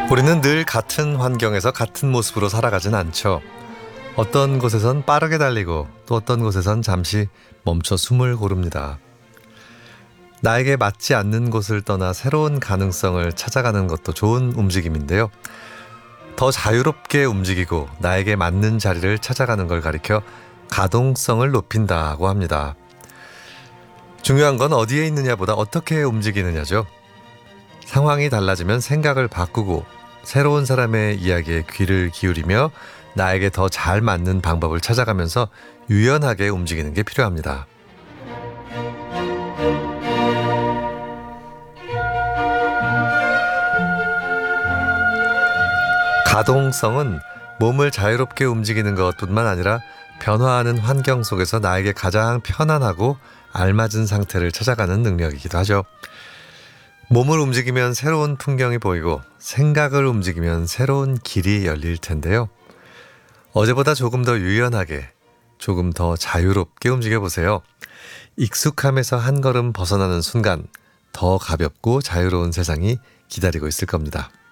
우리는 늘 같은 환경에서 같은 모습으로 살아가진 않죠. 어떤 곳에선 빠르게 달리고 또 어떤 곳에선 잠시 멈춰 숨을 고릅니다. 나에게 맞지 않는 곳을 떠나 새로운 가능성을 찾아가는 것도 좋은 움직임인데요. 더 자유롭게 움직이고 나에게 맞는 자리를 찾아가는 걸 가리켜 가동성을 높인다고 합니다. 중요한 건 어디에 있느냐보다 어떻게 움직이느냐죠. 상황이 달라지면 생각을 바꾸고 새로운 사람의 이야기에 귀를 기울이며 나에게 더 잘 맞는 방법을 찾아가면서 유연하게 움직이는 게 필요합니다. 가동성은 몸을 자유롭게 움직이는 것뿐만 아니라 변화하는 환경 속에서 나에게 가장 편안하고 알맞은 상태를 찾아가는 능력이기도 하죠. 몸을 움직이면 새로운 풍경이 보이고 생각을 움직이면 새로운 길이 열릴 텐데요. 어제보다 조금 더 유연하게, 조금 더 자유롭게 움직여 보세요. 익숙함에서 한 걸음 벗어나는 순간 더 가볍고 자유로운 세상이 기다리고 있을 겁니다.